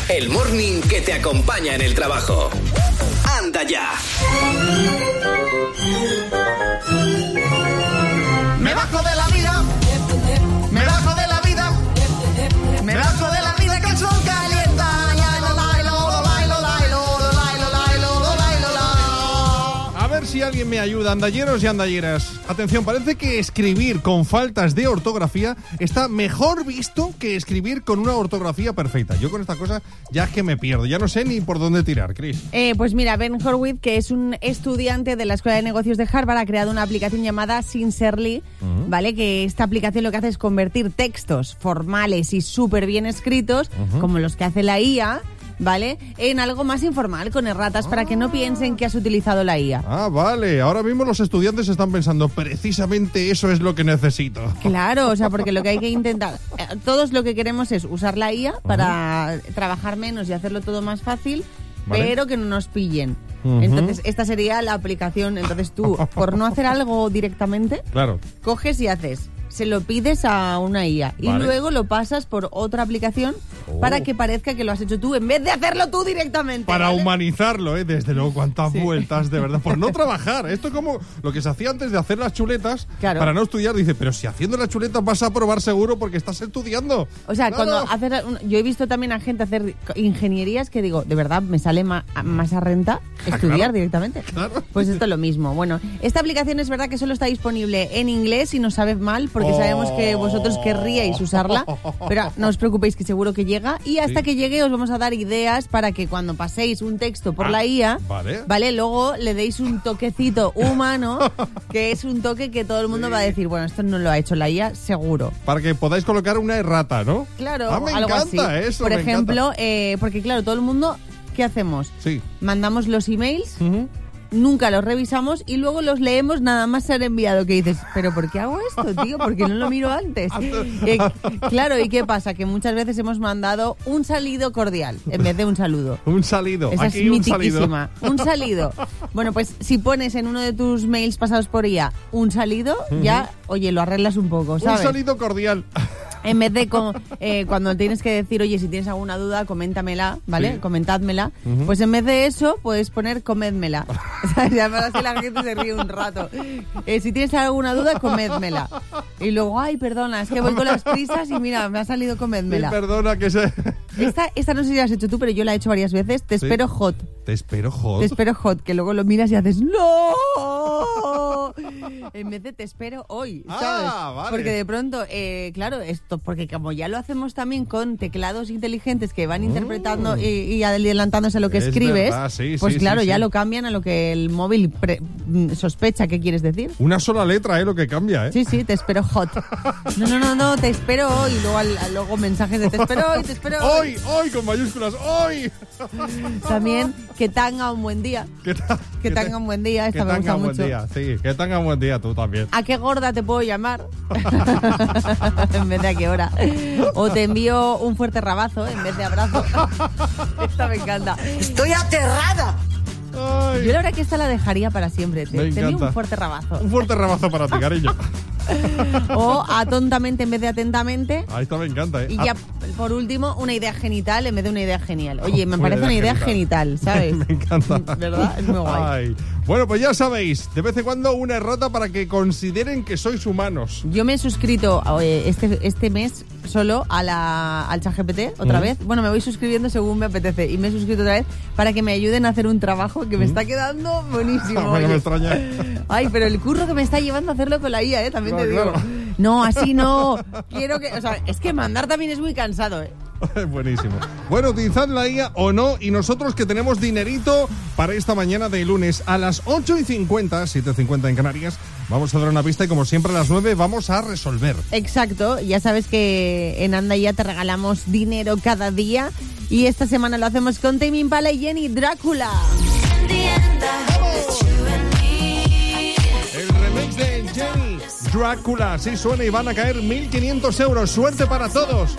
el morning que te acompaña en el trabajo. ¡Anda ya! Me bajo de la vida, me bajo de la vida, me bajo de la vida que el sol calienta. A ver si alguien me ayuda, andalleros y andalleras. Atención, parece que escribir con faltas de ortografía está mejor visto que escribir con una ortografía perfecta. Yo con esta cosa ya es que me pierdo, ya no sé ni por dónde tirar, Chris. Pues mira, Ben Horowitz, que es un estudiante de la Escuela de Negocios de Harvard, ha creado una aplicación llamada Sincerely, ¿vale? Que esta aplicación lo que hace es convertir textos formales y súper bien escritos, como los que hace la IA, ¿vale? En algo más informal, con erratas, para que no piensen que has utilizado la IA. Ah, vale. Ahora mismo los estudiantes están pensando, precisamente eso es lo que necesito. Claro, o sea, porque lo que hay que intentar... Todos lo que queremos es usar la IA para trabajar menos y hacerlo todo más fácil, ¿vale? Pero que no nos pillen. Entonces, esta sería la aplicación. Entonces tú, por no hacer algo directamente, claro, coges y haces... Se lo pides a una IA y luego lo pasas por otra aplicación para que parezca que lo has hecho tú en vez de hacerlo tú directamente. Para ¿vale? humanizarlo, ¿eh? Desde luego, cuántas vueltas, de verdad. Por no trabajar. Esto es como lo que se hacía antes de hacer las chuletas, claro, para no estudiar. Dice, pero si haciendo las chuletas vas a aprobar seguro porque estás estudiando. O sea, claro, cuando yo he visto también a gente hacer ingenierías que digo, de verdad, me sale más a renta estudiar directamente. Claro. Pues esto es lo mismo. Bueno, esta aplicación es verdad que solo está disponible en inglés y nos sabe mal porque sabemos que vosotros querríais usarla, pero no os preocupéis que seguro que llega y hasta que llegue os vamos a dar ideas para que cuando paséis un texto por la IA, ¿vale? Luego le deis un toquecito humano, que es un toque que todo el mundo va a decir, bueno, esto no lo ha hecho la IA, seguro. Para que podáis colocar una errata, ¿no? Claro, me algo encanta así. eso. Por ejemplo, porque claro, todo el mundo, ¿qué hacemos? Mandamos los emails, nunca los revisamos y luego los leemos nada más ser enviado, que dices, ¿pero por qué hago esto, tío? ¿Por qué no lo miro antes? Claro, ¿y qué pasa? Que muchas veces hemos mandado un salido cordial en vez de un saludo. Un salido. Esa aquí es un salido. Un salido. Bueno, pues si pones en uno de tus mails pasados por IA un salido, ya, oye, lo arreglas un poco, ¿sabes? Un salido cordial. En vez de cuando tienes que decir, oye, si tienes alguna duda, coméntamela, ¿vale? Comentádmela. Pues en vez de eso, puedes poner comédmela. O sea, ya para así la gente se ríe un rato. Si tienes alguna duda, comédmela. Y luego, ay, perdona, es que voy con las prisas y mira, me ha salido comédmela. Sí, perdona que se... Esta no sé si la has hecho tú, pero yo la he hecho varias veces. Te espero hot. Te espero hot. Te espero hot, que luego lo miras y haces, ¡no! En vez de te espero hoy, ¿sabes? Vale. Porque de pronto, claro, porque como ya lo hacemos también con teclados inteligentes que van interpretando y adelantándose a lo que escribes, verdad, pues claro, ya lo cambian a lo que el móvil sospecha que quieres decir. Una sola letra, lo que cambia, ¿eh? Sí, te espero hot. No, te espero hoy. Luego mensajes de te espero hoy. Hoy, con mayúsculas, hoy. También, que tenga un buen día. Que tenga un buen día, esta me gusta mucho. Sí, que tenga un buen día tú también. ¿A qué gorda te puedo llamar? En vez de a qué hora. O te envío un fuerte rabazo en vez de abrazo. Esta me encanta. Estoy aterrada. Ay. Yo la verdad que esta la dejaría para siempre. Te envío un fuerte rabazo. Un fuerte rabazo para ti, cariño. O atontamente en vez de atentamente. Ahí está, me encanta, ¿eh? Y ya, por último, una idea genital en vez de una idea genial. Oye, me parece una idea genital, ¿sabes? Me encanta. ¿Verdad? Es muy guay. Ay. Bueno, pues ya sabéis, de vez en cuando una errata para que consideren que sois humanos. Yo me he suscrito este mes solo al ChatGPT otra vez. Bueno, me voy suscribiendo según me apetece. Y me he suscrito otra vez para que me ayuden a hacer un trabajo que me está quedando buenísimo. Bueno, me extraña. Ay, pero el curro que me está llevando a hacerlo con la IA, también te digo. Claro. No, así no. Quiero que... O sea, es que mandar también es muy cansado, Buenísimo. Bueno, utilizad la IA o no, y nosotros que tenemos dinerito para esta mañana de lunes a las 8:50, 7:50 en Canarias, vamos a dar una pista y como siempre a las 9 vamos a resolver. Exacto, ya sabes que en Anda Ya te regalamos dinero cada día y esta semana lo hacemos con Tame Impala y Jenny Drácula. El remix de Jenny Drácula, sí suena y van a caer 1.500 euros. Suerte para todos.